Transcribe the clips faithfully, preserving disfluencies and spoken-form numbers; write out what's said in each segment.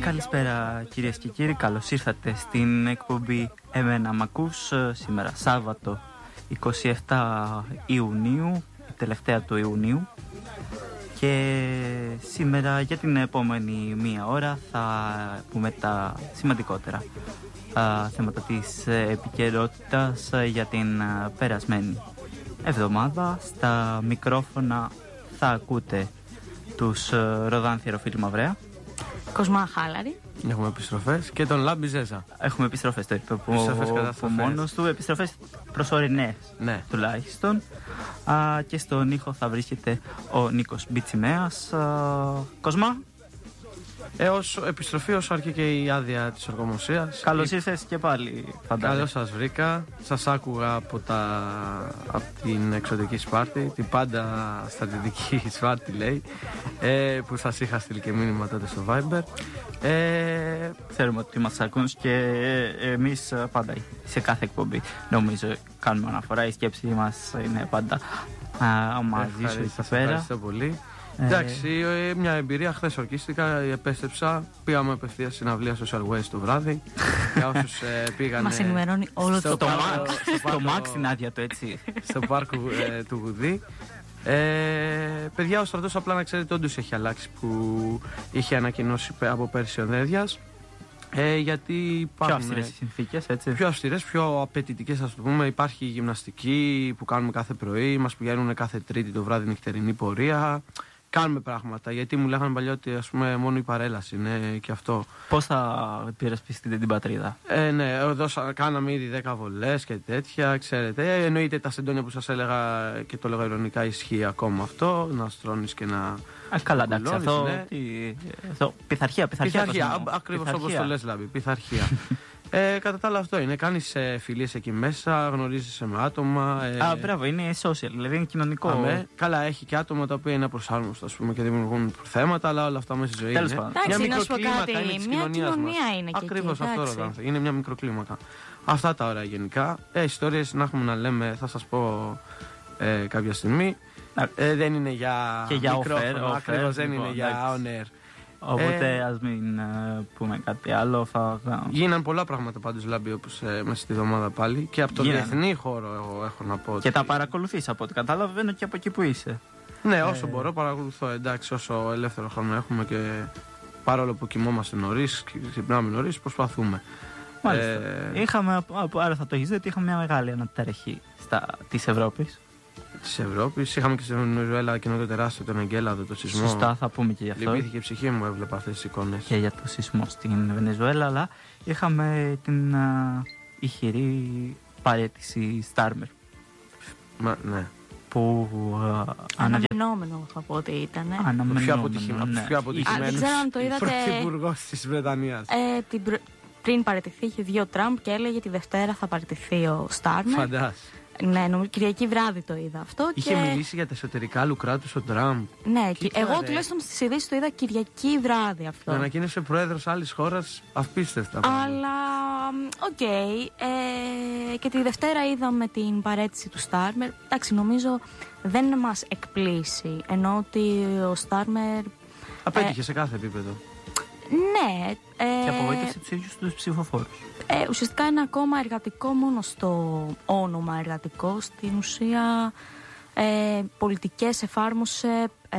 Καλησπέρα κυρίες και κύριοι, καλώς ήρθατε στην εκπομπή Εμένα Μ' Ακούς, σήμερα Σάββατο εικοστή εβδόμη Ιουνίου, τελευταία του Ιουνίου, και σήμερα για την επόμενη μία ώρα θα πούμε τα σημαντικότερα α, θέματα της επικαιρότητας για την α, περασμένη εβδομάδα. Στα μικρόφωνα θα ακούτε τους Ροδάν Θεροφίλη Μαυρέα, Κοσμά Χάλαρη. Έχουμε επιστροφές και τον Λάμπη Ζέζα. Έχουμε επιστροφές, το είπε από μόνος του. Επιστροφές προσωρινές, ναι, τουλάχιστον. Α, και στον ήχο θα βρίσκεται ο Νίκος Μπιτσιμέας. Α, Κοσμά. Ε, ως επιστροφή όσο αρκεί και η άδεια της οργομοσίας. Καλώς ήρθες και πάλι, φαντάζομαι. Καλώς σας βρήκα. Σας άκουγα από, τα... από την εξωτική Σπάρτη, την πάντα στρατιωτική Σπάρτη λέει, ε, που σας είχα στείλει και μήνυμα τότε στο Viber. Ε... Ξέρουμε ότι μας ακούν και εμείς πάντα σε κάθε εκπομπή νομίζω κάνουμε αναφορά. Η σκέψη μας είναι πάντα α, μαζί σου εκεί πέρα. Ευχαριστώ πολύ. Ε... Εντάξει, μια εμπειρία. Χθες ορκίστηκα, επέστρεψα. Πήγαμε απευθείας στην αυλία Social Waste το βράδυ. Για όσους ε, πήγανε. Μας ενημερώνει όλο το το Max την άδεια του, έτσι. Στο πάρκο ε, του Γουδί. Ε, παιδιά, ο στρατός απλά να ξέρετε όντως έχει αλλάξει, που είχε ανακοινώσει από πέρσι ο Δέδιας. Ε, γιατί υπάρχουν πιο αυστηρές συνθήκες, έτσι. Πιο αυστηρές, πιο απαιτητικές, ας το πούμε. Υπάρχει γυμναστική που κάνουμε κάθε πρωί, μας πηγαίνουν κάθε Τρίτη το βράδυ νυχτερινή πορεία. Κάνουμε πράγματα, γιατί μου λέγανε παλιά ότι ας πούμε μόνο η παρέλαση είναι και αυτό. Πώς θα υπερασπιστείτε την πατρίδα? Ε, ναι, εδώ κάναμε ήδη δέκα βολές και τέτοια, ξέρετε. Ε, εννοείται τα σεντόνια που σας έλεγα και το λέγα ειρωνικά, ισχύει ακόμα αυτό. Να στρώνεις και να. Α, καλά, εντάξει, αυτό. Ναι. Τι, αυτό πειθαρχία, πειθαρχία. Πειθαρχία, ακριβώς όπως το λες, Λάμπη. Πειθαρχία. Ε, κατά τα άλλα, αυτό είναι. Κάνεις ε, φιλίες εκεί μέσα, γνωρίζεσαι με άτομα. Ε... Α, μπράβο, είναι social, δηλαδή είναι κοινωνικό. Αμέ. Καλά, έχει και άτομα τα οποία είναι απροσάρμοστα, ας πούμε, και δημιουργούν θέματα, αλλά όλα αυτά μέσα στη ζωή. Τέλος είναι. πάντων. Εντάξει, Μια να σου πω μικροκλίμακα κάτι, είναι της μια κοινωνίας κοινωνία μας. είναι και Ακριβώς εκεί, αυτό, εντάξει. Ροδάνθη. Είναι μια μικροκλίμακα. Αυτά τα ωραία γενικά. Ε, ιστορίες να έχουμε να λέμε, θα σας πω ε, κάποια στιγμή. Ε, δεν είναι για, και για μικρόφωνο, offer, ακριβώς offer, δεν λοιπόν, είναι για on air. Οπότε ε, ας μην uh, πούμε κάτι άλλο. Θα... Γίναν πολλά πράγματα πάντως, Λάμπη, όπως ε, μέσα στη εβδομάδα πάλι. Και από το Γίναν. διεθνή χώρο εγώ έχω να πω. Και ότι... τα παρακολουθείς από ό,τι καταλαβαίνω και από εκεί που είσαι. Ναι, όσο ε... μπορώ παρακολουθώ. Εντάξει, όσο ελεύθερο χρόνο έχουμε και παρόλο που κοιμόμαστε νωρίς, ξυπνάμε νωρίς, προσπαθούμε. Μάλιστα. Ε... Είχαμε, άρα θα το έχεις δει ότι είχαμε μια μεγάλη αναταραχή της Ευρώπης. Της Ευρώπης. Είχαμε και στην Βενεζουέλα εκείνο το τεράστιο, τον Εγκέλαδο, το σεισμό. Σωστά, θα πούμε και γι' αυτό. Λυπήθηκε η ψυχή μου, έβλεπα αυτές τις εικόνες. Και για το σεισμό στην Βενεζουέλα, αλλά είχαμε την uh, ηχηρή παρέτηση Στάρμερ. Μα, ναι. Που uh, αναμενόμενο θα πω ότι ήταν. Αναμενόμενο. Πιο αποτυχημένο. Ναι. Πιο αποτυχημένος. Δεν ξέρω αν το είδατε. Πρωθυπουργός της Βρετανίας. Ε, την πr... Πριν παραιτηθεί, είχε βγει ο Τραμπ και έλεγε τη Δευτέρα θα παραιτηθεί ο Στάρμερ. Φαντάς. Ναι, νομίζω Κυριακή βράδυ το είδα αυτό. Είχε και... μιλήσει για τα εσωτερικά άλλου κράτους ο Τραμπ. Ναι, και εγώ ρε. τουλάχιστον στις ειδήσεις το είδα Κυριακή βράδυ αυτό. Το ανακοίνωσε πρόεδρος άλλης χώρας, απίστευτα. Αλλά, οκ. Okay, ε, και τη Δευτέρα είδαμε την παρέτηση του Στάρμερ. Εντάξει, νομίζω δεν μας εκπλήσει. Ενώ ότι ο Στάρμερ. Απέτυχε ε, σε κάθε επίπεδο. Ναι. Ε, και απογοήτευσε τους ίδιους τους ψηφοφόρους. Ε, ουσιαστικά είναι ακόμα εργατικό μόνο στο όνομα εργατικό. Στην ουσία ε, πολιτικές εφάρμοσε ε,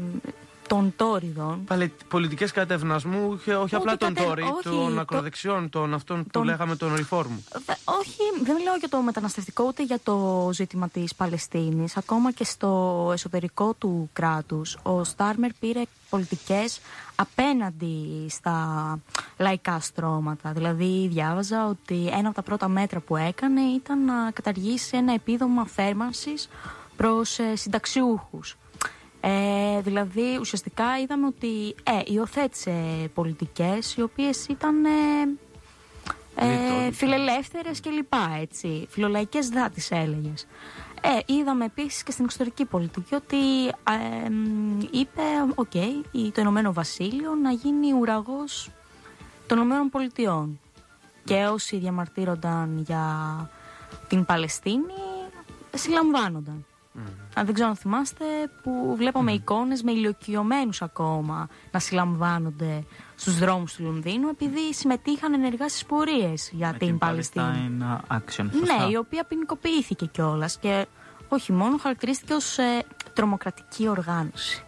των τόριδων. Πολιτικές κατευνασμού, όχι, όχι απλά των κατε... τόρι, των το... ακροδεξιών, των αυτών τον... που λέγαμε των reform. Όχι, δεν λέω για το μεταναστευτικό ούτε για το ζήτημα της Παλαιστίνης. Ακόμα και στο εσωτερικό του κράτους ο Στάρμερ πήρε πολιτικές απέναντι στα λαϊκά στρώματα. Δηλαδή διάβαζα ότι ένα από τα πρώτα μέτρα που έκανε ήταν να καταργήσει ένα επίδομα θέρμανσης προς ε, συνταξιούχους. Ε, δηλαδή ουσιαστικά είδαμε ότι ε, υιοθέτησε πολιτικές οι οποίες ήταν ε, ε, φιλελεύθερες και λοιπά, έτσι, φιλολαϊκές δά τις έλεγες. Ε, είδαμε επίσης και στην εξωτερική πολιτική ότι ε, είπε οκ, okay, το Ηνωμένο Βασίλειο να γίνει ουραγός των Ηνωμένων Πολιτειών και όσοι διαμαρτύρονταν για την Παλαιστίνη συλλαμβάνονταν. Mm. Αν δεν ξέρω αν θυμάστε, που βλέπαμε mm. εικόνες με ηλιοκιωμένους ακόμα να συλλαμβάνονται στους δρόμους του Λονδίνου επειδή συμμετείχαν ενεργά στις πορείες για με την, την Παλαιστίνη. Action, ναι, η οποία ποινικοποιήθηκε κιόλας και όχι μόνο, χαρακτηρίστηκε ως ε, τρομοκρατική οργάνωση.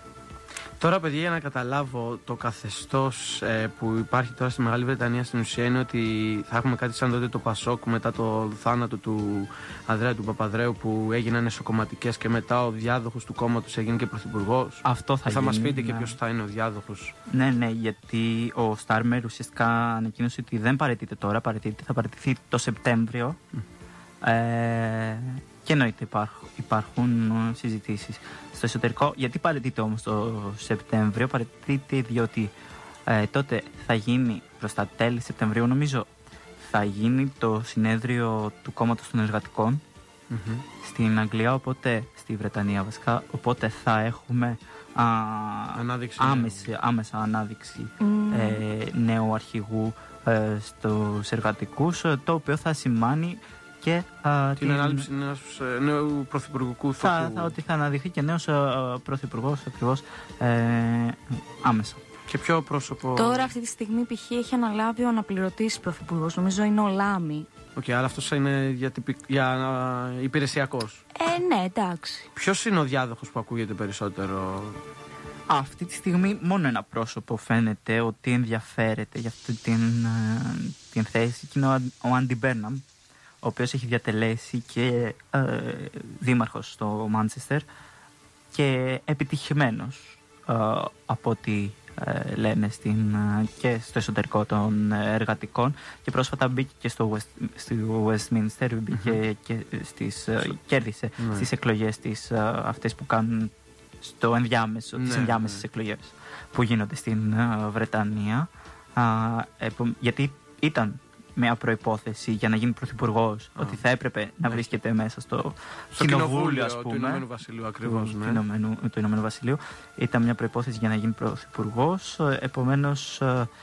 Τώρα, παιδιά, για να καταλάβω το καθεστώς ε, που υπάρχει τώρα στη Μεγάλη Βρετανία, στην ουσία είναι ότι θα έχουμε κάτι σαν τότε το Πασόκ μετά το θάνατο του Ανδρέα του Παπαδρέου, που έγιναν εσωκομματικές και μετά ο διάδοχος του κόμματος έγινε και πρωθυπουργός. Αυτό θα, θα γίνει. Θα μας πείτε ναι. και ποιος θα είναι ο διάδοχος. Ναι, ναι, γιατί ο Στάρμερ ουσιαστικά ανακοίνωσε ότι δεν παραιτείται τώρα, παραιτείται, θα παραιτηθεί το Σεπτέμβριο. Mm. Ε, και εννοείται υπάρχουν, υπάρχουν συζητήσεις στο εσωτερικό. Γιατί παραιτείται όμως το Σεπτέμβριο? Παραιτείται διότι ε, τότε θα γίνει προς τα τέλη Σεπτεμβρίου, νομίζω, θα γίνει το συνέδριο του κόμματος των εργατικών mm-hmm. στην Αγγλία, οπότε στη Βρετανία βασικά, οπότε θα έχουμε α, άμεση, άμεσα ανάδειξη mm. ε, νέου αρχηγού ε, στους εργατικούς, το οποίο θα σημάνει και α, την, την ανάληψη νέους, νέου πρωθυπουργικού θα, θα, ότι θα αναδειχθεί και νέος πρωθυπουργός ακριβώς ε, άμεσα. Και ποιο πρόσωπο? Τώρα αυτή τη στιγμή π.χ. έχει αναλάβει ο αναπληρωτής πρωθυπουργός, νομίζω είναι ο Λάμι. Οκ, okay, αλλά αυτός είναι για, τυπικ... για uh, υπηρεσιακός. Ε, ναι, εντάξει. Ποιος είναι ο διάδοχος που ακούγεται περισσότερο? Αυτή τη στιγμή μόνο ένα πρόσωπο φαίνεται ότι ενδιαφέρεται για αυτή την, την θέση και είναι ο, ο Άντι Μπέρναμ, ο οποίος έχει διατελέσει και ε, δήμαρχος στο Μάντσεστερ και επιτυχημένος ε, από ό,τι ε, λένε στην, ε, και στο εσωτερικό των εργατικών, και πρόσφατα μπήκε και στο, West, στο Westminster, μπήκε mm-hmm. και στις, ε, κέρδισε mm-hmm. στις εκλογές τις, ε, αυτές που κάνουν στο ενδιάμεσο, mm-hmm. τις ενδιάμεσες εκλογές που γίνονται στην ε, Βρετανία, ε, ε, γιατί ήταν μια προϋπόθεση για να γίνει πρωθυπουργός, ah. ότι θα έπρεπε ναι. να βρίσκεται μέσα στο, στο κοινοβούλιο, ας πούμε, του Ηνωμένου Βασιλείου, ακριβώς, του, ναι. του, Ηνωμένου, του Ηνωμένου Βασιλείου. Ήταν μια προϋπόθεση για να γίνει πρωθυπουργός. Επομένως,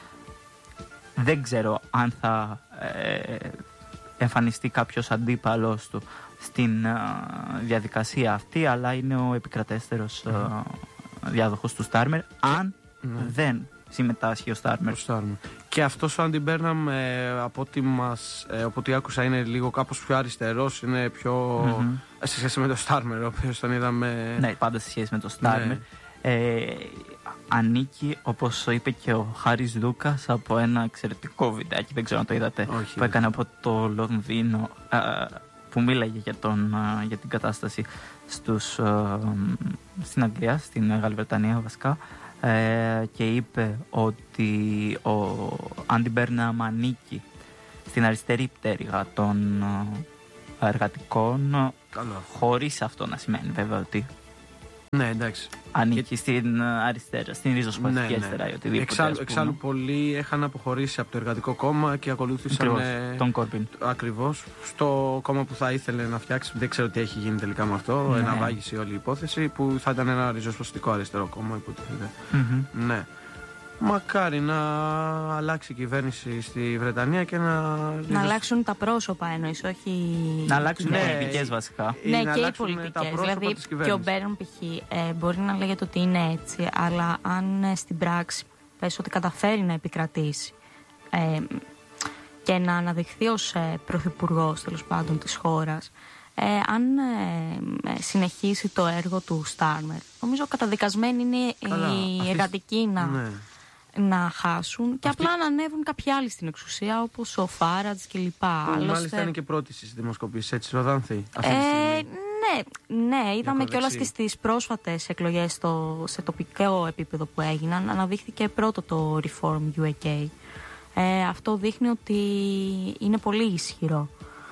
δεν ξέρω αν θα ε, εμφανιστεί κάποιος αντίπαλος του στην ε, διαδικασία αυτή, αλλά είναι ο επικρατέστερος mm. ε, διάδοχος του Στάρμερ, αν mm. δεν συμμετάσχει ο Στάρμερ. Και αυτός ο Άντι Μπέρναμ, ε, από ό,τι μας, ε, από ό,τι άκουσα, είναι λίγο κάπως πιο αριστερός, είναι πιο mm-hmm. σε σχέση με το Στάρμερ, ο οποίος τον είδαμε. Ναι, πάντα σε σχέση με το Στάρμερ. Ναι. Ε, ανήκει, όπως είπε και ο Χάρης Δούκας, από ένα εξαιρετικό βιντεάκι, δεν ξέρω αν το είδατε, όχι, που έκανε από το Λονδίνο, ε, που μίλαγε για, τον, ε, για την κατάσταση στους, ε, στην Αγγλία, στην Μεγάλη Βρετανία βασικά. Ε, και είπε ότι ο Άντι Μπέρναμ ανήκει στην αριστερή πτέρυγα των ε, εργατικών. Καλό. Χωρίς αυτό να σημαίνει βέβαια ότι ναι, εντάξει. ανήκει και... στην αριστερά, στην ριζοσπαστική ναι, αριστερά ναι. ή οτιδήποτε. Εξάλλου, εξάλλου πολλοί είχαν αποχωρήσει από το Εργατικό Κόμμα και ακολούθησαν ε, τον Κόρμπιν. Ακριβώς. Στο κόμμα που θα ήθελε να φτιάξει, δεν ξέρω τι έχει γίνει τελικά με αυτό, ναι. εναβάγησε όλη η υπόθεση, που θα ήταν ένα ριζοσπαστικό αριστερό κόμμα, υποτίθεται. Mm-hmm. Ναι. Μακάρι να αλλάξει η κυβέρνηση στη Βρετανία και να. Να αλλάξουν τα πρόσωπα, εννοείς, όχι. Να αλλάξουν ναι, οι πολιτικές βασικά. Ναι, και οι πολιτικές. Δηλαδή, και ο Μπέρναμ π.χ. Ε, μπορεί να λέγεται ότι είναι έτσι, αλλά αν ε, στην πράξη πες ότι καταφέρει να επικρατήσει ε, και να αναδειχθεί ως ε, πρωθυπουργός, τέλος πάντων, της χώρας, ε, αν ε, συνεχίσει το έργο του Στάρμερ, νομίζω καταδικασμένοι είναι Καλά, οι αυτής... εργατικοί να. Ναι. να χάσουν και Αυτή... απλά να ανέβουν κάποιοι άλλοι στην εξουσία, όπως ο Φάρατζ και λοιπά. Που Άλλωστε... μάλιστα είναι και πρώτη στις δημοσκοπήσεις, έτσι, Ροδάνθη. Ε, ναι, ναι, είδαμε κιόλας και στις πρόσφατες εκλογές στο, σε τοπικό επίπεδο που έγιναν, αναδείχθηκε πρώτο το Reform γιου έι κέι. Ε, αυτό δείχνει ότι είναι πολύ ισχυρό.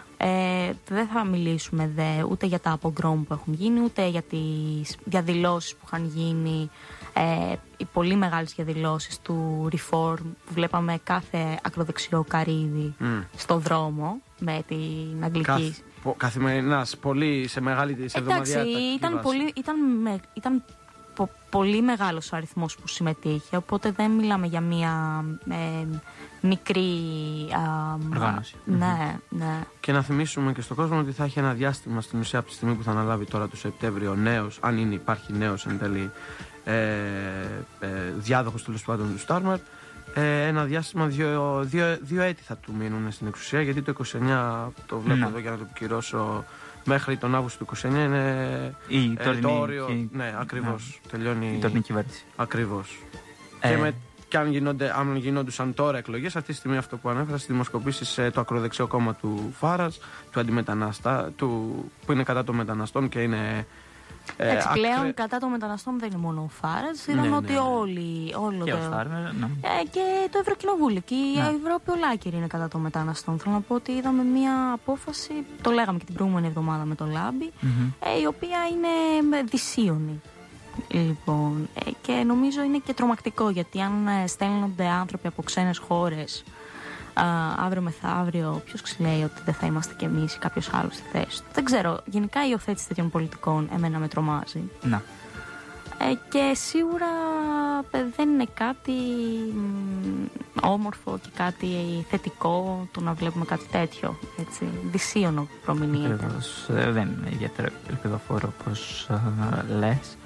Ε, δεν θα μιλήσουμε δε, ούτε για τα απογκρόμ που έχουν γίνει, ούτε για τις διαδηλώσεις που είχαν γίνει, ε, οι πολύ μεγάλες διαδηλώσεις του Reform που βλέπαμε κάθε ακροδεξιό καρύδι mm. στο δρόμο με την αγγλική. Καθ, καθημερινάς, πολύ σε μεγάλη σε εβδομαδιαία. Εντάξει, ήταν, πολύ, ήταν, με, ήταν πο, πολύ μεγάλος ο αριθμός που συμμετείχε, οπότε δεν μιλάμε για μία ε, μικρή α, οργάνωση. Ναι, ναι. Και να θυμίσουμε και στον κόσμο ότι θα έχει ένα διάστημα στην ουσία από τη στιγμή που θα αναλάβει τώρα το Σεπτέμβριο ο νέος, αν είναι, υπάρχει νέος εν τέλει ε, ε, διάδοχος τέλος πάντων του Στάρμερ. Ε, ένα διάστημα, δύο, δύο, δύο έτη θα του μείνουν στην εξουσία, γιατί το είκοσι εννιά, το βλέπω Ναι. εδώ για να το επικυρώσω, μέχρι τον Αύγουστο του είκοσι εννιά είναι Η ε, τωρινή, το όριο. και... Ναι, ακριβώς. Ναι. Τελειώνει η τωρινή κυβέρνηση. Ακριβώς. Ε... Και, με, και αν, γίνονται, αν γινόντουσαν τώρα εκλογές, αυτή τη στιγμή αυτό που ανέφερα, στις δημοσκοπήσεις ε, το ακροδεξιό κόμμα του Φάρας, του αντιμετανάστα, του, που είναι κατά των μεταναστών και είναι. Ε, Εντάξει, πλέον ακρε... κατά των μεταναστών δεν είναι μόνο ο Φάρας, είδαμε ναι, ναι, ότι ναι. όλοι. Όλο Και το... ο Στάρμερ, ναι. ε, και το Ευρωκοινοβούλιο και η Ναι. Ευρώπη ολάκερη είναι κατά των μεταναστών. Θέλω να πω ότι είδαμε μια απόφαση, το λέγαμε και την προηγούμενη εβδομάδα με το Λάμπη, Mm-hmm. ε, η οποία είναι δυσίωνη. Λοιπόν, ε, και νομίζω είναι και τρομακτικό, γιατί αν ε, στέλνονται άνθρωποι από ξένες χώρες α, αύριο μεθαύριο, ποιος ξέρει ότι δεν θα είμαστε κι εμείς ή κάποιος άλλος στη θέση του. Δεν ξέρω, γενικά η υιοθέτηση τέτοιων πολιτικών εμένα με τρομάζει. Να. Ε, και σίγουρα ε, δεν είναι κάτι μ, όμορφο και κάτι θετικό το να βλέπουμε κάτι τέτοιο. Έτσι, δυσίωνο προμηνύεται. Ακριβώς. Ε, δεν είναι ιδιαίτερα ελπιδοφόρο όπως ε, λες.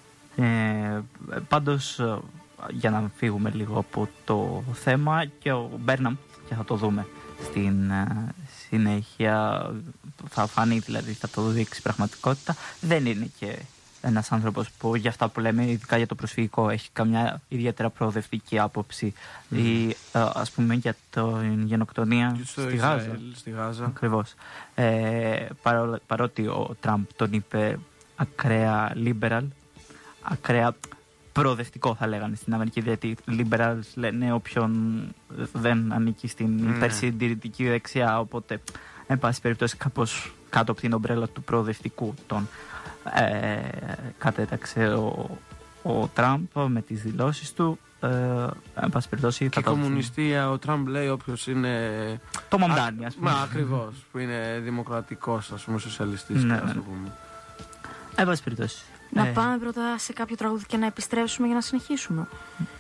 Ε, πάντως, ε, για να φύγουμε λίγο από το θέμα, και ο Μπέρναμ, και θα το δούμε στην ε, συνέχεια, θα φανεί, δηλαδή θα το δείξει πραγματικότητα, δεν είναι και ένας άνθρωπος που για αυτά που λέμε, ειδικά για το προσφυγικό, έχει καμιά ιδιαίτερα προοδευτική άποψη mm. ή ε, ας πούμε για την γενοκτονία στο στη Ισραήλ, Γάζα. στη Γάζα. Ακριβώς. Ε, παρό, παρότι ο Τραμπ τον είπε ακραία liberal, ακραία προοδευτικό θα λέγανε στην Αμερική, γιατί liberals λένε όποιον δεν ανήκει στην Ναι. υπερσυντηρητική δεξιά, οπότε εν πάση περιπτώσει κάπως κάτω από την ομπρέλα του προοδευτικού τον ε, κατέταξε ο, ο Τραμπ με τις δηλώσεις του. Ε, εν πάση περιπτώσει Και θα το κομμουνιστία, ο Τραμπ λέει όποιος είναι. το μοντάνι, ας πούμε. Μα ακριβώς, που είναι δημοκρατικός, ας πούμε, σοσιαλιστής. Ναι, ας το ναι. πούμε. Εν πάση περιπτώσει. Να Ε, πάμε πρώτα σε κάποιο τραγούδι και να επιστρέψουμε για να συνεχίσουμε.